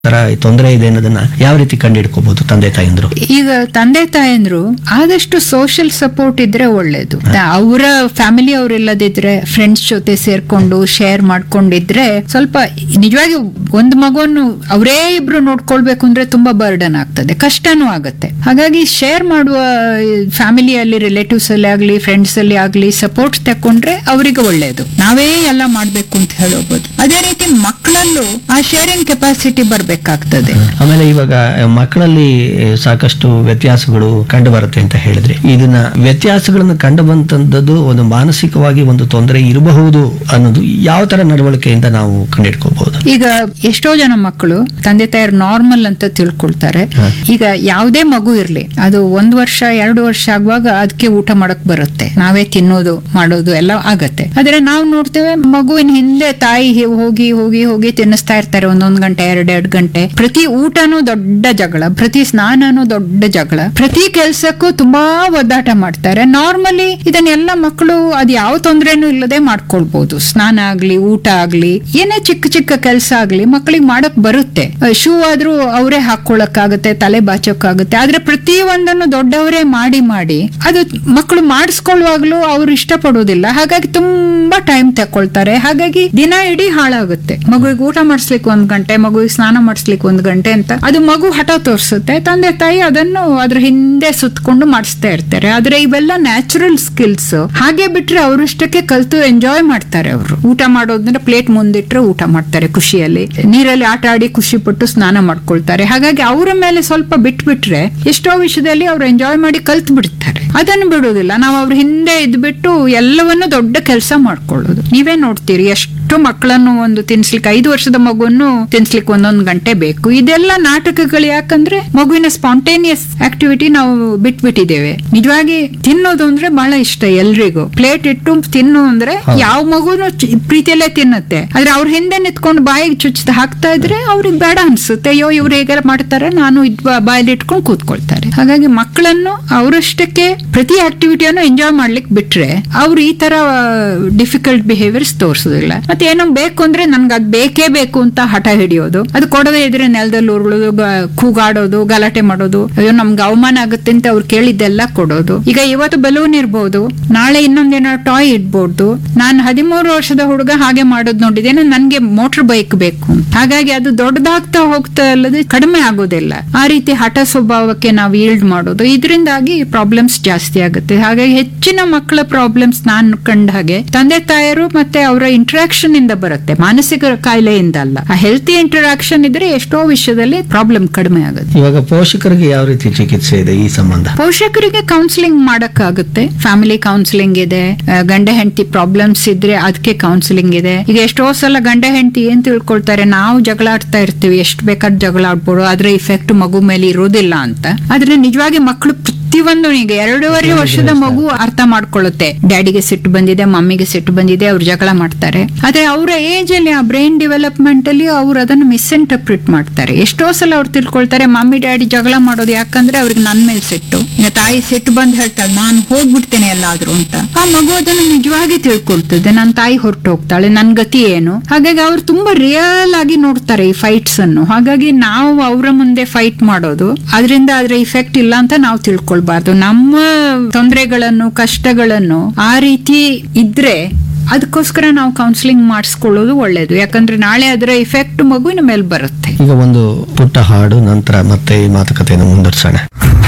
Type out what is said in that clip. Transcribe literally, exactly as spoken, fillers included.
ತರ ತೊಂದರೆ ಇದೆ ಅನ್ನೋದನ್ನ ಯಾವ ರೀತಿ ಕಂಡುಹಿಡ್ಕೋಬಹುದು ತಂದೆ ತಾಯಂದ್ರು? ಈಗ ತಂದೆ ತಾಯಂದ್ರು ಆದಷ್ಟು ಸೋಷಿಯಲ್ ಸಪೋರ್ಟ್ ಇದ್ರೆ ಒಳ್ಳೇದು. ಅವರ ಫ್ಯಾಮಿಲಿ ಅವ್ರಿಲ್ಲದಿದ್ರೆ ಫ್ರೆಂಡ್ಸ್ ಜೊತೆ ಸೇರ್ಕೊಂಡು ಶೇರ್ ಮಾಡ್ಕೊಂಡಿದ್ರೆ ಸ್ವಲ್ಪ ನಿಜವಾಗಿ ಒಂದು ಮಗುವನ್ನು ಅವರೇ ಇಬ್ರು ನೋಡ್ಕೊಳ್ಬೇಕು ಅಂದ್ರೆ ತುಂಬಾ ಬರ್ಡನ್ ಆಗ್ತದೆ, ಕಷ್ಟನೂ ಆಗತ್ತೆ. ಹಾಗಾಗಿ ಶೇರ್ ಮಾಡುವ ಫ್ಯಾಮಿಲಿಯಲ್ಲಿ ರಿಲೇಟಿವ್ಸ್ ಅಲ್ಲಿ ಆಗ್ಲಿ ಫ್ರೆಂಡ್ಸ್ ಅಲ್ಲಿ ಆಗ್ಲಿ ಸಪೋರ್ಟ್ ತಕೊಂಡ್ರೆ ಅವರಿಗೆ ಒಳ್ಳೇದು. ನಾವೇ ಎಲ್ಲ ಮಾಡ್ಬೇಕು ಅಂತ ಹೇಳಬಹುದು. ಅದೇ ರೀತಿ ಮಕ್ಕಳಲ್ಲೂ ಆ ಶೇರಿಂಗ್ ಕೆಪಾಸಿಟಿ ಬರ್ಬೇಕಾಗ್ತದೆ. ಆಮೇಲೆ ಇವಾಗ ಮಕ್ಕಳಲ್ಲಿ ಸಾಕಷ್ಟು ವ್ಯತ್ಯಾಸಗಳು ಕಂಡು ಬರುತ್ತೆ ಅಂತ ಹೇಳಿದ್ರೆ, ಇದನ್ನ ವ್ಯತ್ಯಾಸಗಳನ್ನು ಕಂಡು ಬಂತದ್ದು ಒಂದು ಮಾನಸಿಕವಾಗಿ ಒಂದು ತೊಂದರೆ ಇರಬಹುದು ಅನ್ನೋದು ಯಾವ ತರ ನಡವಳಿಕೆಯಿಂದ ನಾವು ಕಂಡುಹಿಡ್ಕೋಬಹುದು? ಈಗ ಎಷ್ಟೋ ಜನ ಮಕ್ಕಳು ತಂದೆ ತಾಯರು ನಾರ್ಮಲ್ ಅಂತ ತಿಳ್ಕೊಳ್ತಾರೆ. ಈಗ ಯಾವುದೇ ಮಗು ಇರ್ಲಿ, ಅದು ಒಂದ್ ವರ್ಷ ಎರಡು ವರ್ಷ ಆಗುವಾಗ ಅದಕ್ಕೆ ಊಟ ಮಾಡಕ್ ಬರುತ್ತೆ, ನಾವೇ ತಿನ್ನೋದು ಮಾಡೋದು ಎಲ್ಲ ಆಗತ್ತೆ. ಆದ್ರೆ ನಾವು ನೋಡ್ತೇವೆ ಮಗುವಿನ ಹಿಂದೆ ತಾಯಿ ಹೋಗಿ ಹೋಗಿ ಹೋಗಿ ತಿನ್ನಿಸ್ತಾ ಇರ್ತಾರೆ ಒಂದೊಂದ್ ಗಂಟೆ ಎರಡೆರಡು ಗಂಟೆ. ಪ್ರತಿ ಊಟನೂ ದೊಡ್ಡ ಜಗಳ, ಪ್ರತಿ ಸ್ನಾನನೂ ದೊಡ್ಡ ಜಗಳ, ಪ್ರತಿ ಕೆಲ್ಸಕ್ಕೂ ತುಂಬಾ ಒದ್ದಾಟ ಮಾಡ್ತಾರೆ. ನಾರ್ಮಲಿ ಇದನ್ನೆಲ್ಲ ಮಕ್ಕಳು ಅದ್ ಯಾವ ತೊಂದ್ರೆನೂ ಇಲ್ಲದೆ ಮಾಡ್ಕೊಳ್ಬಹುದು. ಸ್ನಾನ ಆಗ್ಲಿ ಊಟ ಆಗ್ಲಿ ಏನೇ ಚಿಕ್ಕ ಚಿಕ್ಕ ಕೆಲಸ ಆಗ್ಲಿ ಮಕ್ಕಳಿಗೆ ಮಾಡಕ್ ಬರುತ್ತೆ. ಶೂ ಆದ್ರೂ ಅವರೇ ಹಾಕೊಳಕ್ಕಾಗತ್ತೆ, ತಲೆ ಬಾಚೋಕ್ಕಾಗುತ್ತೆ. ಆದ್ರೆ ಪ್ರತಿ ಒಂದನ್ನು ದೊಡ್ಡವರೇ ಮಾಡಿ ಮಾಡಿ ಅದು ಮಕ್ಕಳು ಮಾಡಿಸ್ಕೊಳ್ಳುವಾಗ್ಲೂ ಅವ್ರು ಇಷ್ಟಪಡೋದಿಲ್ಲ. ಹಾಗಾಗಿ ತುಂಬಾ ಟೈಮ್ ತಕೊಳ್ತಾರೆ. ಹಾಗಾಗಿ ದಿನ ಇಡೀ ಹಾಳಾಗುತ್ತೆ. ಮಗುವಿಗೆ ಊಟ ಮಾಡಿಸ್ಲಿಕ್ಕೆ ಒಂದ್ ಗಂಟೆ, ಮಗುವಿಗೆ ಸ್ನಾನ ಮಾಡಿಸ್ಲಿಕ್ಕೆ ಒಂದ್ ಗಂಟೆ ಅಂತ ಅದು ಮಗು ಹಠ ತೋರಿಸುತ್ತೆ. ತಂದೆ ತಾಯಿ ಅದನ್ನು ಅದ್ರ ಹಿಂದೆ ಸುತ್ತಕೊಂಡು ಮಾಡಿಸ್ತಾ ಇರ್ತಾರೆ. ಆದ್ರೆ ಇವೆಲ್ಲ ನ್ಯಾಚುರಲ್ ಸ್ಕಿಲ್ಸ್. ಹಾಗೆ ಬಿಟ್ರೆ ಅವರಷ್ಟಕ್ಕೆ ಕಲ್ತು ಎಂಜಾಯ್ ಮಾಡ್ತಾರೆ. ಅವರು ಊಟ ಮಾಡೋದಂದ್ರೆ ಪ್ಲೇಟ್ ಮುಂದಿಟ್ರೆ ಊಟ ಮಾಡ್ತಾರೆ ಖುಷಿಯಲ್ಲಿ, ನೀರಲ್ಲಿ ಆಟ ಆಡಿ ಖುಷಿ ಪಟ್ಟು ಸ್ನಾನ ಮಾಡ್ಕೊಳ್ತಾರೆ. ಹಾಗಾಗಿ ಅವರ ಮೇಲೆ ಸ್ವಲ್ಪ ಬಿಟ್ಬಿಟ್ರೆ ಎಷ್ಟೋ ವಿಷಯದಲ್ಲಿ ಅವ್ರು ಎಂಜಾಯ್ ಮಾಡಿ ಕಲ್ತ್ ಬಿಡ್ತಾರೆ. ಅದನ್ನು ಬಿಡೋದಿಲ್ಲ. ನಾವು ಅವ್ರ ಹಿಂದೆ ಇದ್ಬಿಟ್ಟು ಎಲ್ಲವನ್ನೂ ದೊಡ್ಡ ಕೆಲಸ ಮಾಡ್ಕೊಳ್ಳೋದು. ನೀವೇ ನೋಡ್ತೀರಿ ಎಷ್ಟು ಮಕ್ಕಳನ್ನು ಒಂದು ತಿನ್ಸ್ಲಿಕ್ಕೆ, ಐದು ವರ್ಷದ ಮಗುವನ್ನು ತಿನ್ಸ್ಲಿಕ್ಕೆ ಒಂದೊಂದು ಗಂಟೆ ಬೇಕು. ಇದೆಲ್ಲ ನಾಟಕಗಳು. ಯಾಕಂದ್ರೆ ಮಗುವಿನ ಸ್ಪಾಂಟೇನಿಯಸ್ ಆಕ್ಟಿವಿಟಿ ನಾವು ಬಿಟ್ಬಿಟ್ಟಿದ್ದೇವೆ. ನಿಜವಾಗಿ ತಿನ್ನೋದು ಅಂದ್ರೆ ಬಹಳ ಇಷ್ಟ ಎಲ್ರಿಗೂ. ಪ್ಲೇಟ್ ಇಟ್ಟು ತಿನ್ನು ಅಂದ್ರೆ ಯಾವ ಮಗುನು ಪ್ರೀತಿಯಲ್ಲೇ ತಿನ್ನುತ್ತೆ. ಆದ್ರೆ ಅವ್ರ ಹಿಂದೆ ನಿಂತ್ಕೊಂಡು ಬಾಯಿಗೆ ಚುಚ್ಚಿ ಹಾಕ್ತಾ ಇದ್ರೆ ಅವ್ರಿಗೆ ಬೇಡ ಅನ್ಸುತ್ತೆ. ಅಯ್ಯೋ ಇವ್ರು ಹೇಗೆ ಮಾಡ್ತಾರೆ, ನಾನು ಬಾಯಲ್ಲಿ ಇಟ್ಕೊಂಡು ಕೂತ್ಕೊಳ್ತಾರೆ. ಹಾಗಾಗಿ ಮಕ್ಕಳನ್ನು ಅವರಷ್ಟಕ್ಕೆ ಪ್ರತಿ ಆಕ್ಟಿವಿಟಿಯನ್ನು ಎಂಜಾಯ್ ಮಾಡ್ಲಿಕ್ಕೆ ಬಿಟ್ರೆ ಅವ್ರು ಈ ತರ ಡಿಫಿಕಲ್ಟ್ ಬಿಹೇವಿಯರ್ಸ್ ತೋರಿಸೋದಿಲ್ಲ. ಮತ್ತೆ ಏನೋ ಬೇಕು ಅಂದ್ರೆ ನನ್ಗೆ ಅದ್ ಬೇಕೇ ಬೇಕು ಅಂತ ಹಠ ಹಿಡಿಯೋದು, ಅದು ಕೊಡದೇ ಇದ್ರೆ ನೆಲದಲ್ಲಿ ಉರುಳೋದು, ಕೂಗಾಡೋದು, ಗಲಾಟೆ ಮಾಡೋದು, ಅಯ್ಯೋ ನಮ್ಗೆ ಅವಮಾನ ಆಗುತ್ತೆ ಅಂತ ಅವ್ರು ಕೇಳಿದ್ದೆಲ್ಲ ಕೊಡೋದು. ಈಗ ಇವತ್ತು ಬಲೂನ್ ಇರ್ಬೋದು, ನಾಳೆ ಇನ್ನೊಂದೇನೋ ಟಾಯ್ ಇಡ್ಬೋದು. ನಾನು ಹದಿಮೂರು ವರ್ಷದ ಹುಡುಗ ಹಾಗೆ ಮಾಡೋದು ನೋಡಿದ್ದೇನೆ, ನನ್ಗೆ ಮೋಟರ್ ಬೈಕ್ ಬೇಕು. ಹಾಗಾಗಿ ಅದು ದೊಡ್ಡದಾಗ್ತಾ ಹೋಗ್ತಾ ಅಲ್ಲದೆ ಕಡಿಮೆ ಆಗೋದಿಲ್ಲ. ಆ ರೀತಿ ಹಠ ಸ್ವಭಾವಕ್ಕೆ ನಾವು ಈಲ್ಡ್ ಮಾಡೋದು, ಇದರಿಂದಾಗಿ ಪ್ರಾಬ್ಲಮ್ಸ್ ಜಾಸ್ತಿ ಆಗುತ್ತೆ. ಹಾಗಾಗಿ ಹೆಚ್ಚಿನ ಮಕ್ಕಳ ಪ್ರಾಬ್ಲಮ್ಸ್ ನಾನು ಕಂಡ ಹಾಗೆ ತಂದೆ ತಾಯರು ಮತ್ತೆ ಅವರ ಇಂಟರಾಕ್ಷನ್ ಇಂದ ಬರುತ್ತೆ, ಮಾನಸಿಕ ಕಾಯಿಲೆಯಿಂದ ಅಲ್ಲ. ಆ ಹೆಲ್ತಿ ಇಂಟರಾಕ್ಷನ್ ಇದ್ರೆ ಎಷ್ಟೋ ವಿಷಯದಲ್ಲಿ ಪ್ರಾಬ್ಲಮ್ ಕಡಿಮೆ ಆಗುತ್ತೆ. ಇವಾಗ ಪೋಷಕರಿಗೆ ಯಾವ ರೀತಿ ಚಿಕಿತ್ಸೆ ಇದೆ ಈ ಸಂಬಂಧ? ಪೋಷಕರಿಗೆ ಕೌನ್ಸಿಲಿಂಗ್ ಮಾಡಕ್ಕಾಗುತ್ತೆ. ಫ್ಯಾಮಿಲಿ ಕೌನ್ಸಿಲಿಂಗ್ ಇದೆ. ಗಂಡ ಹೆಂಡತಿ ಪ್ರಾಬ್ಲಮ್ಸ್ ಇದ್ರೆ ಅದಕ್ಕೆ ಕೌನ್ಸಿಲಿಂಗ್ ಇದೆ. ಈಗ ಎಷ್ಟೋ ಸಲ ಗಂಡ ಹೆಂಡತಿ ಏನ್ ತಿಳ್ಕೊಳ್ತಾರೆ, ನಾವು ಜಗಳ ಆಡ್ತಾ ಇರ್ತೀವಿ, ಎಷ್ಟು ಬೇಕಾದ್ರೆ ಜಗಳ ಆಡ್ಬೋದು, ಅದ್ರ ಇಫೆಕ್ಟ್ ಮಗು ಮೇಲೆ ಇರೋದಿಲ್ಲ ಅಂತ. ಆದ್ರೆ ನಿಜವಾಗಿ ಮಕ್ಕಳು ಪ್ರತಿಯೊಂದು, ಈಗ ಎರಡೂವರೆ ವರ್ಷದ ಮಗು ಅರ್ಥ ಮಾಡ್ಕೊಳ್ಳುತ್ತೆ, ಡ್ಯಾಡಿಗೆ ಸಿಟ್ಟು ಬಂದಿದೆ, ಮಮ್ಮಿಗೆ ಸಿಟ್ಟು ಬಂದಿದೆ, ಅವ್ರು ಜಗಳ ಮಾಡ್ತಾರೆ. ಆದ್ರೆ ಅವರ ಏಜ್ ಅಲ್ಲಿ ಆ ಬ್ರೈನ್ ಡೆವಲಪ್ಮೆಂಟ್ ಅಲ್ಲಿ ಅವ್ರು ಅದನ್ನು ಮಿಸ್ಇಂಟರ್ಪ್ರಿಟ್ ಮಾಡ್ತಾರೆ. ಎಷ್ಟೋ ಸಲ ಅವ್ರು ತಿಳ್ಕೊಳ್ತಾರೆ ಮಮ್ಮಿ ಡ್ಯಾಡಿ ಜಗಳ ಮಾಡೋದು ಯಾಕಂದ್ರೆ ಅವ್ರಿಗೆ ನನ್ ಮೇಲೆ ಸಿಟ್ಟು. ಈಗ ತಾಯಿ ಸಿಟ್ಟು ಬಂದ್ ಹೇಳ್ತಾಳೆ ನಾನು ಹೋಗ್ಬಿಡ್ತೇನೆ ಎಲ್ಲಾದ್ರೂ ಅಂತ. ಆ ಮಗು ಅದನ್ನು ನಿಜವಾಗಿ ತಿಳ್ಕೊಳ್ತದೆ, ನನ್ನ ತಾಯಿ ಹೊರಟು ಹೋಗ್ತಾಳೆ, ನನ್ ಗತಿ ಏನು. ಹಾಗಾಗಿ ಅವ್ರು ತುಂಬಾ ರಿಯಲ್ ಆಗಿ ನೋಡ್ತಾರೆ ಈ ಫೈಟ್ಸ್ ಅನ್ನು. ಹಾಗಾಗಿ ನಾವು ಅವರ ಮುಂದೆ ಫೈಟ್ ಮಾಡೋದು, ಅದರಿಂದ ಅದ್ರ ಇಫೆಕ್ಟ್ ಇಲ್ಲ ಅಂತ ನಾವು ತಿಳ್ಕೊಳ್ಬಾರ್ದು. ನಮ್ಮ ತೊಂದರೆಗಳನ್ನು ಕಷ್ಟಗಳನ್ನು ಆ ರೀತಿ ಇದ್ರೆ ಅದಕ್ಕೋಸ್ಕರ ನಾವು ಕೌನ್ಸಿಲಿಂಗ್ ಮಾಡಿಸ್ಕೊಳ್ಳೋದು ಒಳ್ಳೇದು. ಯಾಕಂದ್ರೆ ನಾಳೆ ಅದರ ಇಫೆಕ್ಟ್ ಮಗುವಿನ ಮೇಲೆ ಬರುತ್ತೆ. ಈಗ ಒಂದು ಪುಟ್ಟ ಹಾಡು, ನಂತರ ಮತ್ತೆ ಈ ಮಾತುಕತೆಯನ್ನು ಮುಂದುವರಿಸೋಣ.